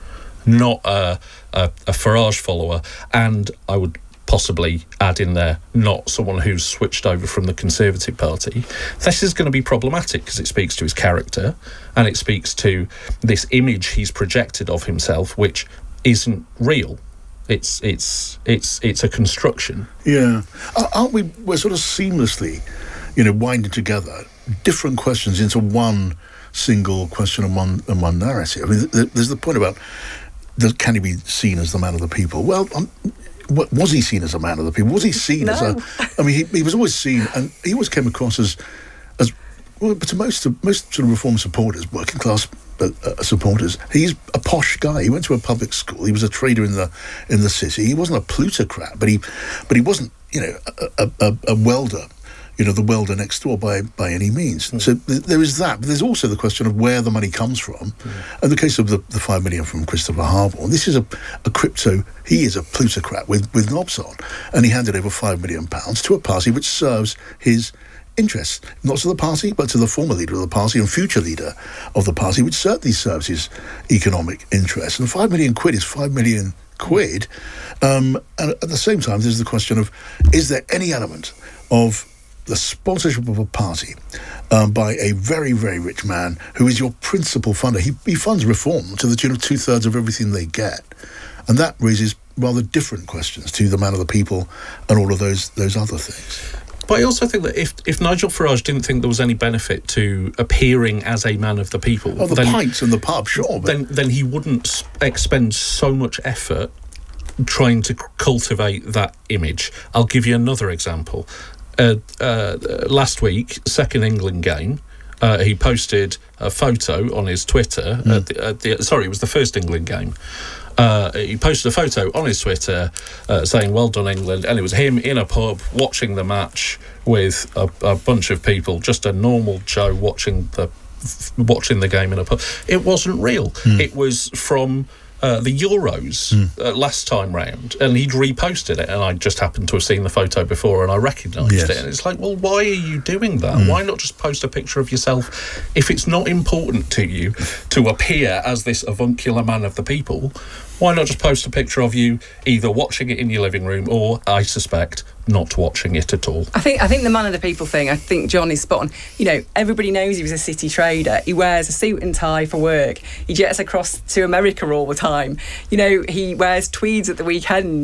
not a, a, a Farage follower, and I would possibly add in there, not someone who's switched over from the Conservative Party, this is going to be problematic because it speaks to his character and it speaks to this image he's projected of himself, which isn't real. It's it's it's it's a construction.
Yeah, aren't we? We're sort of seamlessly, you know, winding together different questions into one single question and one and one narrative. I mean, there's the point about can he be seen as the man of the people? Well, I'm, was he seen as a man of the people? Was he seen
no.
as a... I mean, he, he was always seen, and he always came across as, as well, but to most of, most sort of Reform supporters, working class uh, uh, supporters, he's a posh guy. He went to a public school. He was a trader in the in the city. He wasn't a plutocrat, but he but he wasn't, you know, a, a, a welder, you know, the welder next door by by any means. Mm. So th- there is that. But there's also the question of where the money comes from. Mm. In the case of the, the five million from Christopher Harborne, this is a, a crypto. He is a plutocrat with, with knobs on, and he handed over five million pounds to a party which serves his interests, not to the party, but to the former leader of the party and future leader of the party, which certainly serves his economic interests. And five million quid is five million quid. Um, and at the same time, there's the question of, is there any element of the sponsorship of a party um, by a very, very rich man who is your principal funder? He, he funds Reform to the tune of two-thirds of everything they get. And that raises rather different questions to the man of the people and all of those those other things.
But I also think that if, if Nigel Farage didn't think there was any benefit to appearing as a man of the people...
Oh, the
then,
pints and the pub, sure. But...
Then, then he wouldn't expend so much effort trying to cultivate that image. I'll give you another example. Uh, uh, last week, second England game, uh, he posted a photo on his Twitter. Mm. At the, at the, sorry, it was the first England game. Uh, he posted a photo on his Twitter uh, saying, "Well done, England," and it was him in a pub watching the match with a, a bunch of people, just a normal Joe watching the watching the game in a pub. It wasn't real. Mm. It was from Uh, the Euros mm. uh, last time round, and he'd reposted it, and I just happened to have seen the photo before and I recognised yes. it, and it's like, well, why are you doing that? Mm. Why not just post a picture of yourself? If it's not important to you to appear as this avuncular man of the people, why not just post a picture of you either watching it in your living room or, I suspect, not watching it at all?
I think I think the man of the people thing, I think John is spot on. You know, everybody knows he was a city trader. He wears a suit and tie for work. He jets across to America all the time. You know, he wears tweeds at the weekend.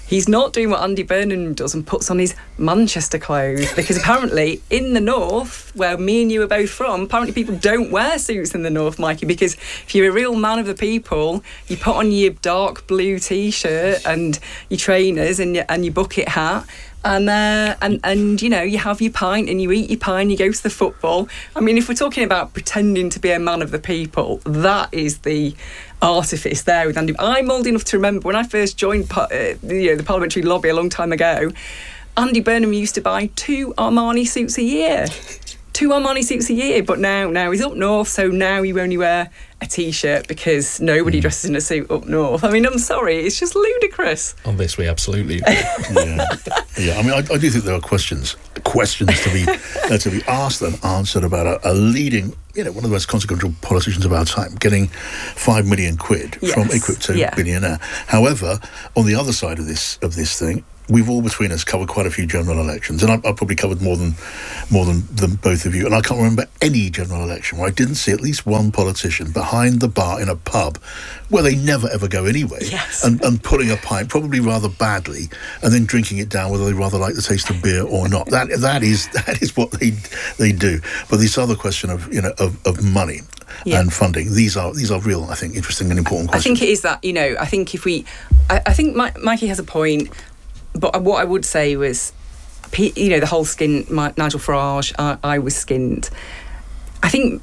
he's not doing what Andy Burnham does and puts on his Manchester clothes, because apparently in the north, where me and you are both from, apparently people don't wear suits in the north, Mikey, because if you're a real man of the people, you put on your dark blue t-shirt and your trainers and your, and your bucket hat. And, uh, and and you know, you have your pint and you eat your pint, you go to the football. I mean, if we're talking about pretending to be a man of the people, that is the artifice there with Andy. I'm old enough to remember when I first joined uh, you know, the parliamentary lobby a long time ago, Andy Burnham used to buy two Armani suits a year. Two Armani suits a year, but now now he's up north, so now you only wear a t-shirt because nobody dresses in a suit up north. I mean, I'm sorry, it's just ludicrous.
On this, we absolutely
yeah. yeah, I mean, I, I do think there are questions questions to be uh, to be asked and answered about a, a leading, you know, one of the most consequential politicians of our time getting five million quid
Yes.
from a crypto
Yeah.
billionaire. However, on the other side of this of this thing, we've all between us covered quite a few general elections, and I've, I've probably covered more than more than, than both of you. And I can't remember any general election where I didn't see at least one politician behind the bar in a pub, where they never ever go anyway,
Yes.
and, and pulling a pint, probably rather badly, and then drinking it down, whether they rather like the taste of beer or not. That that is that is what they they do. But this other question of you know of, of money.
Yeah.
And funding. These are these are real, I think, interesting and important
I
questions.
think it is that, you know, I think if we... I, I think Mi- Mikey has a point, but what I would say was, P- you know, the whole skin, my, Nigel Farage, I, I was skinned. I think...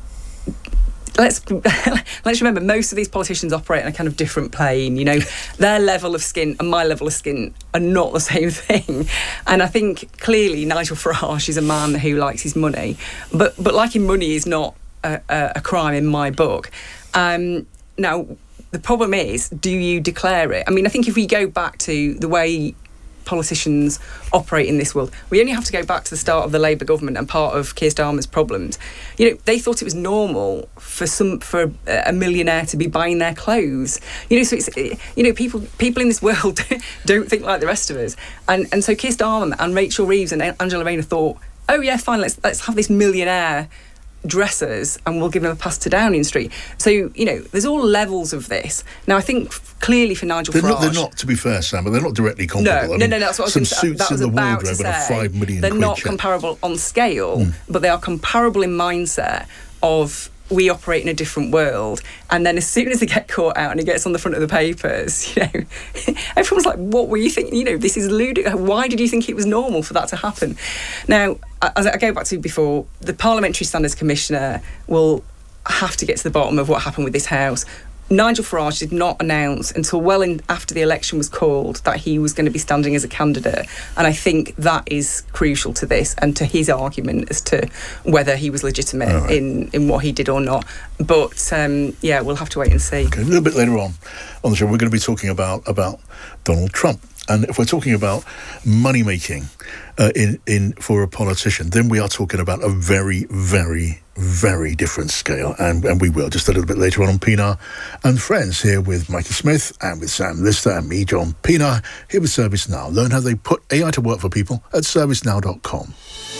Let's let's remember, most of these politicians operate on a kind of different plane. You know, their level of skin and my level of skin are not the same thing. And I think clearly Nigel Farage is a man who likes his money, but but liking money is not a, a, a crime in my book. Um, now, the problem is, do you declare it? I mean, I think if we go back to the way politicians operate in this world, we only have to go back to the start of the Labour government and part of Keir Starmer's problems. You know, they thought it was normal for some for a millionaire to be buying their clothes. You know, so it's you know people people in this world don't think like the rest of us. And and so Keir Starmer and Rachel Reeves and Angela Rayner thought, oh yeah, fine, let's let's have this millionaire dressers and we'll give them a pass to Downing Street. So, you know, there's all levels of this. Now, I think f- clearly for Nigel
they're
Farage...
Not, they're not, to be fair, Sam, but they're not directly comparable.
No,
I
no,
mean,
no, no, that's what I was
some
going to say.
suits
That was
in the
about to
wardrobe and a
say.
five million
They're
quid
not
check.
comparable on scale,
Mm.
but they are comparable in mindset of... we operate in a different world, and then as soon as they get caught out and it gets on the front of the papers, you know, everyone's like, what were you thinking? You know, this is ludicrous. Why did you think it was normal for that to happen? Now, as I go back to before, the Parliamentary Standards Commissioner will have to get to the bottom of what happened with this House. Nigel Farage did not announce until well in, after the election was called that he was going to be standing as a candidate, and I think that is crucial to this and to his argument as to whether he was legitimate
right.
in, in what he did or not. But um, yeah, we'll have to wait and see.
Okay, a little bit later on on the show, we're going to be talking about about Donald Trump. And if we're talking about money making uh, in in for a politician, then we are talking about a very, very, very different scale. And, and we will just a little bit later on on Pinar and Friends, here with Mikey Smith and with Sam Lister and me, John Pinar, here with ServiceNow. Learn how they put A I to work for people at service now dot com.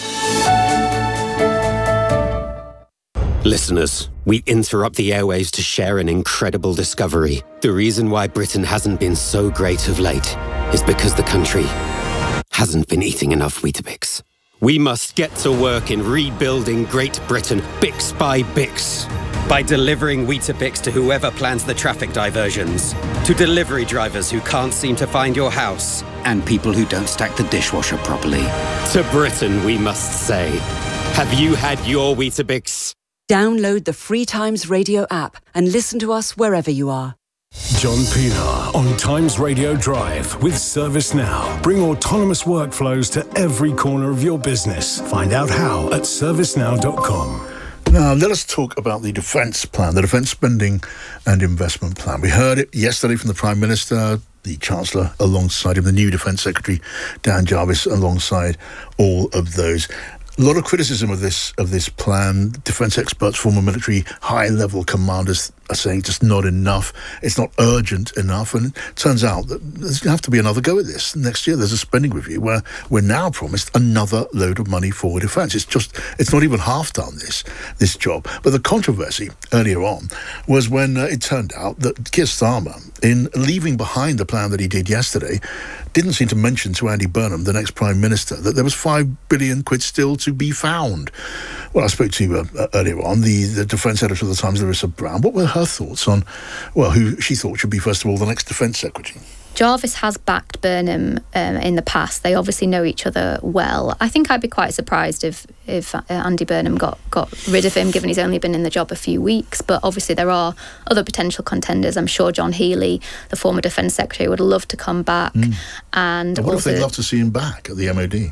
Listeners, we interrupt the airwaves to share an incredible discovery. The reason why Britain hasn't been so great of late is because the country hasn't been eating enough Weetabix. We must get to work in rebuilding Great Britain, Bix by Bix. By delivering Weetabix to whoever plans the traffic diversions, to delivery drivers who can't seem to find your house,
and people who don't stack the dishwasher properly.
To Britain, we must say, have you had your Weetabix?
Download the Free Times Radio app and listen to us wherever you are.
John Pinar on Times Radio Drive with ServiceNow. Bring autonomous workflows to every corner of your business. Find out how at service now dot com.
Now, let us talk about the defence plan, the defence spending and investment plan. We heard it yesterday from the Prime Minister, the Chancellor alongside him, the new Defence Secretary, Dan Jarvis, alongside all of those. A lot of criticism of this of this plan. Defence experts, former military high-level commanders are saying just not enough. It's not urgent enough. And it turns out that there's going to have to be another go at this. Next year, there's a spending review where we're now promised another load of money for defence. It's just, it's not even half done, this, this job. But the controversy earlier on was when uh, it turned out that Keir Starmer, in leaving behind the plan that he did yesterday, didn't seem to mention to Andy Burnham, the next Prime Minister, that there was five billion quid still to be found. Well, I spoke to uh, earlier on the, the defence editor of the Times, Larissa Brown. What were her thoughts on, well, who she thought should be, first of all, the next Defence Secretary?
Jarvis has backed Burnham um, in the past. They obviously know each other well. I think I'd be quite surprised if if uh, Andy Burnham got, got rid of him, given he's only been in the job a few weeks. But obviously there are other potential contenders. I'm sure John Healey, the former Defence Secretary, would love to come back. Mm. And,
and what
also,
if they'd love to see him back at the M O D?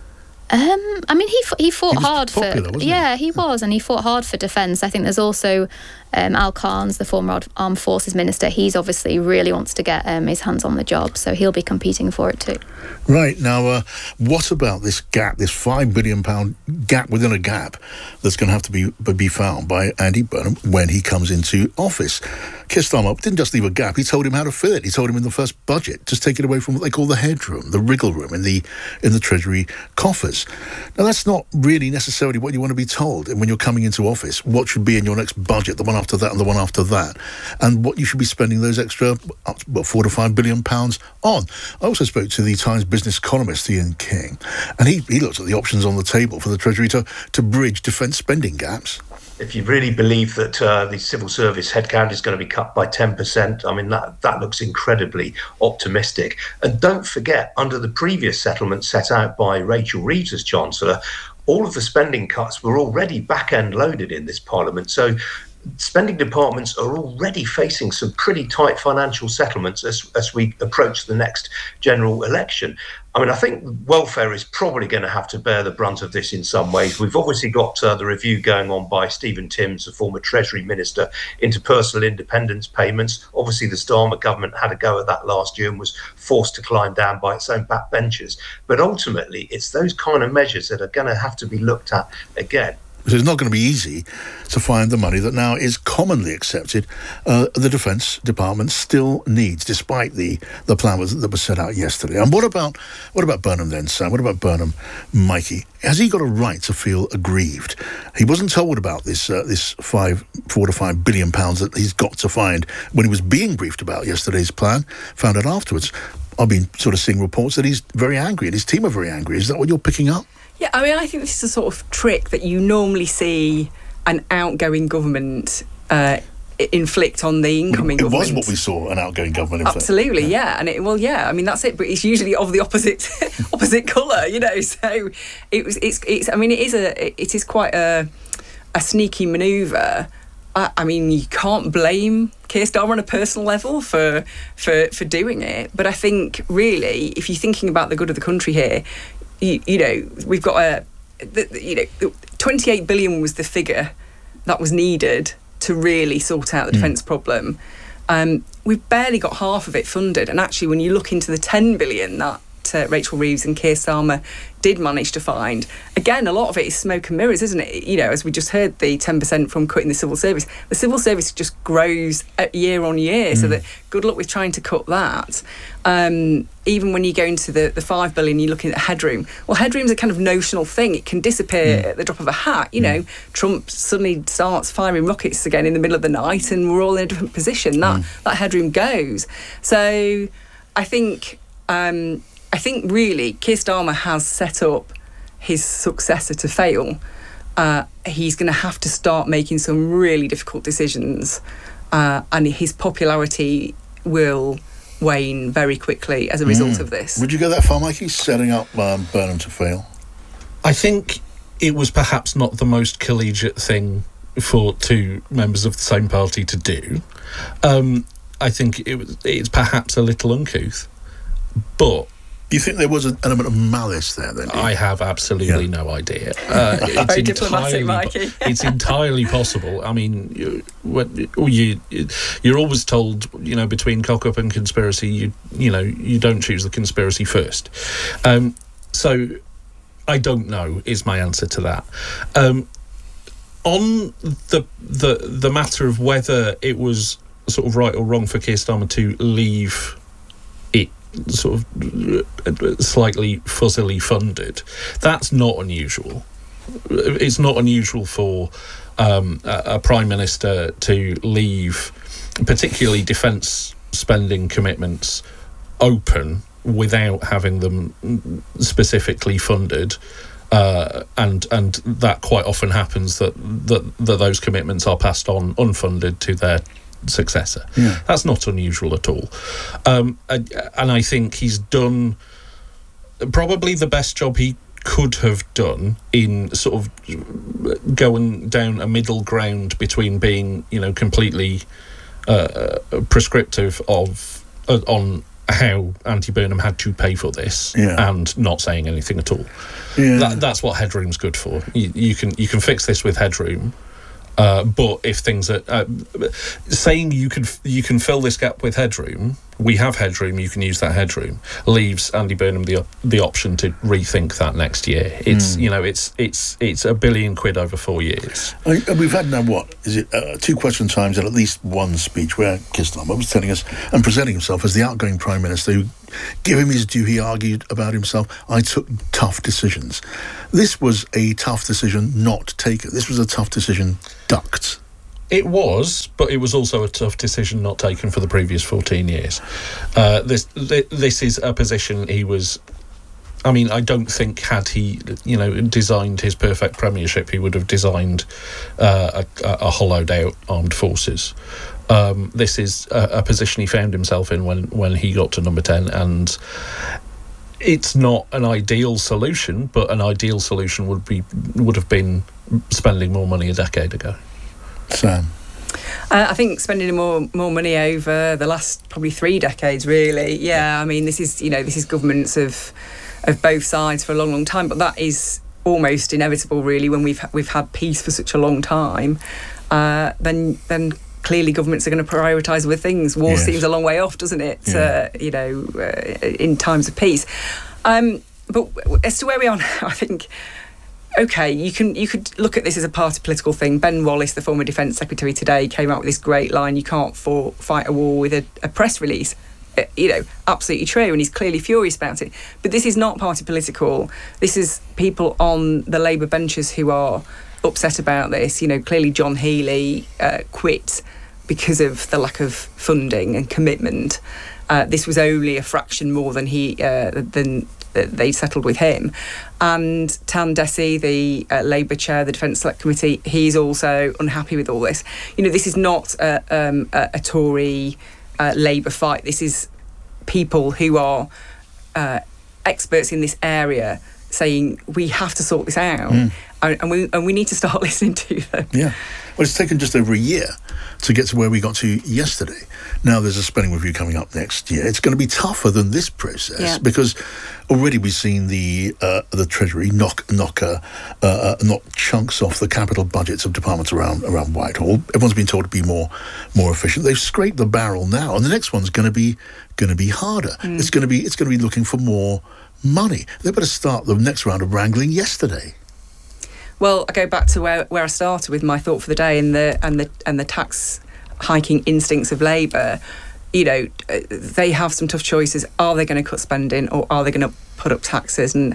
Um, I mean, he he fought
he
hard
popular,
for
wasn't
yeah, he? he was, and he fought hard for defence. I think there's also um, Al Carnes, the former Armed Forces Minister. He's obviously really wants to get um, his hands on the job, so he'll be competing for it too.
Right now, uh, what about this gap, this five billion pound gap within a gap that's going to have to be be found by Andy Burnham when he comes into office? Keir Starmer didn't just leave a gap; he told him how to fill it. He told him in the first budget, just take it away from what they call the headroom, the wriggle room in the in the Treasury coffers. Now, that's not really necessarily what you want to be told when you're coming into office. What should be in your next budget, the one after that and the one after that, and what you should be spending those extra, what, four to five billion pounds on. I also spoke to the Times business columnist Ian King, and he, he looked at the options on the table for the Treasury to, to bridge defence spending gaps.
If you really believe that uh, the civil service headcount is going to be cut by ten percent, I mean, that, that looks incredibly optimistic. And don't forget, under the previous settlement set out by Rachel Reeves as Chancellor, all of the spending cuts were already back-end loaded in this Parliament. So spending departments are already facing some pretty tight financial settlements as, as we approach the next general election. I mean, I think welfare is probably going to have to bear the brunt of this in some ways. We've obviously got uh, the review going on by Stephen Timms, the former Treasury Minister, into personal independence payments. Obviously, the Starmer government had a go at that last year and was forced to climb down by its own backbenchers. But ultimately, it's those kind of measures that are going to have to be looked at again.
So it's not going to be easy to find the money that now is commonly accepted uh, the Defence Department still needs, despite the, the plan was, that was set out yesterday. And what about what about Burnham then, Sam? What about Burnham, Mikey? Has he got a right to feel aggrieved? He wasn't told about this uh, this five, four to five billion pounds that he's got to find when he was being briefed about yesterday's plan. Found out afterwards. I've been sort of seeing reports that he's very angry and his team are very angry. Is that what you're picking up?
Yeah, I mean, I think this is a sort of trick that you normally see an outgoing government uh, inflict on the incoming
it
government.
It was what we saw, an outgoing government inflict.
Absolutely, yeah. yeah. And it, well, yeah, I mean, that's it. But it's usually of the opposite opposite colour, you know. So it was. It's. It's. I mean, it is a. It is quite a a sneaky manoeuvre. I, I mean, you can't blame Keir Starmer on a personal level for for for doing it. But I think really, if you're thinking about the good of the country here. You, you know, we've got a, the, the, you know, twenty-eight billion was the figure that was needed to really sort out the mm. defence problem. Um, we've barely got half of it funded. And actually, when you look into the ten billion that uh, Rachel Reeves and Keir Starmer did manage to find, again, a lot of it is smoke and mirrors, isn't it? You know, as we just heard, the ten percent from cutting the civil service. The civil service just grows year on year, mm. so that good luck with trying to cut that. Um, even when you go into the, the five billion, you're looking at headroom. Well, headroom's a kind of notional thing. It can disappear mm. at the drop of a hat. You mm. know, Trump suddenly starts firing rockets again in the middle of the night and we're all in a different position. That, mm. that headroom goes. So I think... Um, I think really Keir Starmer has set up his successor to fail. Uh, he's going to have to start making some really difficult decisions uh, and his popularity will wane very quickly as a result
mm.
of this.
Would you go that far, Mikey, setting up um, Burnham to fail?
I think it was perhaps not the most collegiate thing for two members of the same party to do. Um, I think it was, it's perhaps a little uncouth, but...
Do you think there was an element of malice there then?
I have absolutely yeah. no idea. Uh, it's
Very diplomatic, Mikey.
It's entirely possible. I mean, you, you, you're always told, you know, between cock up and conspiracy, you you know, you don't choose the conspiracy first. Um, so I don't know is my answer to that. Um, on the the the matter of whether it was sort of right or wrong for Keir Starmer to leave it sort of slightly fuzzily funded, that's not unusual. It's not unusual for um, a, a prime minister to leave, particularly defence spending commitments, open without having them specifically funded. Uh, and and that quite often happens that, that that those commitments are passed on unfunded to their successor.
Yeah.
That's not unusual at all. Um, and, and I think he's done probably the best job he could have done in sort of going down a middle ground between being, you know, completely uh, prescriptive of uh, on how Andy Burnham had to pay for this,
yeah.
and not saying anything at all.
Yeah.
That, that's what headroom's good for. You, you can you can fix this with headroom, uh, but if things are uh, saying you can you can fill this gap with headroom, we have headroom. You can use that headroom. Leaves Andy Burnham the the option to rethink that next year. It's mm. you know it's it's it's a billion quid over four years.
I, we've had now what is it uh, two question times and at least one speech where Keir Starmer was telling us and presenting himself as the outgoing Prime Minister who, give him his due, he argued about himself. I took tough decisions. This was a tough decision not taken. This was a tough decision ducked.
It was, but it was also a tough decision not taken for the previous fourteen years. Uh, this this is a position he was... I mean, I don't think had he, you know, designed his perfect premiership, he would have designed uh, a, a hollowed-out armed forces. Um, this is a, a position he found himself in when, when he got to number ten, and it's not an ideal solution, but an ideal solution would be would have been spending more money a decade ago.
Sam?
Uh, I think spending more more money over the last probably three decades, really. Yeah, I mean, this is, you know, this is governments of of both sides for a long, long time, but that is almost inevitable, really, when we've we've had peace for such a long time. Uh, then then clearly governments are going to prioritise other things. War yes. seems a long way off, doesn't it? Yeah. Uh, you know, uh, in times of peace. Um, but as to where we are now, I think. Okay, you can you could look at this as a party political thing. Ben Wallace, the former Defence Secretary today, came out with this great line, you can't for, fight a war with a, a press release. Uh, you know, absolutely true, and he's clearly furious about it. But this is not party political. This is people on the Labour benches who are upset about this. You know, clearly John Healey uh, quit because of the lack of funding and commitment. Uh, this was only a fraction more than he uh, than they settled with him. And Tan Dessy, the uh, Labour chair of the Defence Select Committee, he's also unhappy with all this. You know, this is not a, um, a, a Tory uh, Labour fight. This is people who are uh, experts in this area saying we have to sort this out, mm. and, and we and we need to start listening to them.
Yeah, well, it's taken just over a year to get to where we got to yesterday. Now there's a spending review coming up next year. It's going to be tougher than this process yeah. because already we've seen the uh, the Treasury knock knock uh, uh, knock chunks off the capital budgets of departments around around Whitehall. Everyone's been told to be more more efficient. They've scraped the barrel now, and the next one's going to be going to be harder. Mm. It's going to be it's going to be looking for more money. They better start the next round of wrangling yesterday.
Well, I go back to where, where I started with my thought for the day and the and the and the tax hiking instincts of Labour. You know, they have some tough choices. Are they going to cut spending, or are they going to put up taxes? And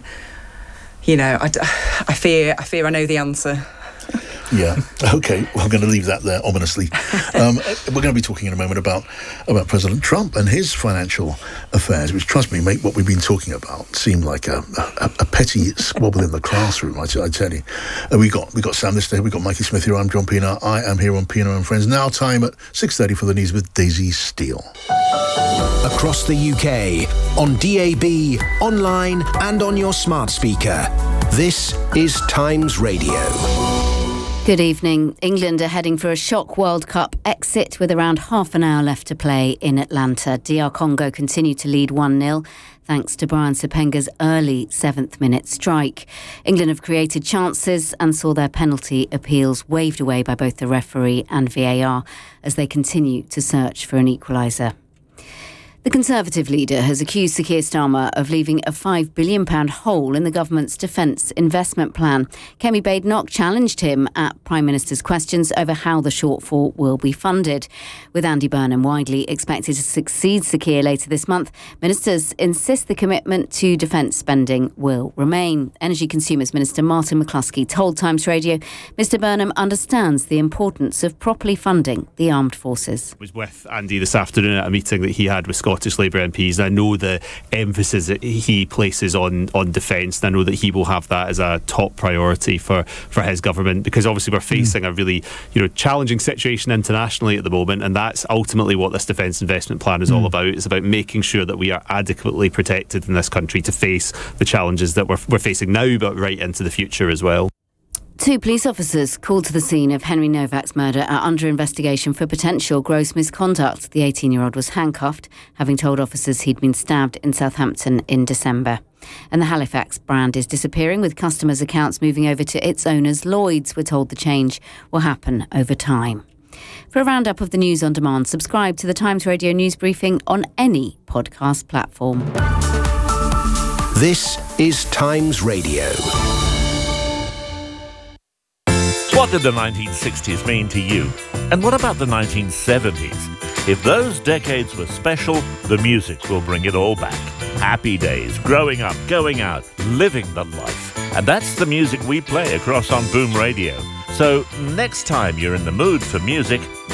you know, I, I fear I fear I know the answer.
Yeah. Okay. Well, I'm going to leave that there ominously. Um, we're going to be talking in a moment about about President Trump and his financial affairs, which, trust me, make what we've been talking about seem like a, a, a petty squabble in the classroom. I, t- I tell you. Uh, we got we got Sam this day. We got Mikey Smith here. I'm John Pienaar. I am here on Pienaar and Friends. Now time at six thirty for the news with Daisy Steele.
Across the U K, on D A B, online, and on your smart speaker. This is Times Radio.
Good evening. England are heading for a shock World Cup exit with around half an hour left to play in Atlanta. D R Congo continue to lead one nil thanks to Brian Sepenga's early seventh minute strike. England have created chances and saw their penalty appeals waved away by both the referee and V A R as they continue to search for an equaliser. The Conservative leader has accused Sir Keir Starmer of leaving a five billion pounds hole in the government's defence investment plan. Kemi Badenoch challenged him at Prime Minister's questions over how the shortfall will be funded. With Andy Burnham widely expected to succeed Sir Keir later this month, ministers insist the commitment to defence spending will remain. Energy Consumers Minister Martin McCluskey told Times Radio Mr Burnham understands the importance of properly funding the armed forces.
I was with Andy this afternoon at a meeting that he had with Scottish Labour M Ps. I know the emphasis that he places on on defence, and I know that he will have that as a top priority for, for his government, because obviously we're facing mm. a really you know challenging situation internationally at the moment, and that's ultimately what this defence investment plan is mm. all about. It's about making sure that we are adequately protected in this country to face the challenges that we're, we're facing now, but right into the future as well.
Two police officers called to the scene of Henry Novak's murder are under investigation for potential gross misconduct. The eighteen-year-old was handcuffed, having told officers he'd been stabbed in Southampton in December. And the Halifax brand is disappearing, with customers' accounts moving over to its owners, Lloyds. We're told the change will happen over time. For a roundup of the news on demand, subscribe to the Times Radio News Briefing on any podcast platform.
This is Times Radio.
What did the nineteen sixties mean to you? And what about the nineteen seventies? If those decades were special, the music will bring it all back. Happy days, growing up, going out, living the life. And that's the music we play across on Boom Radio. So next time you're in the mood for music,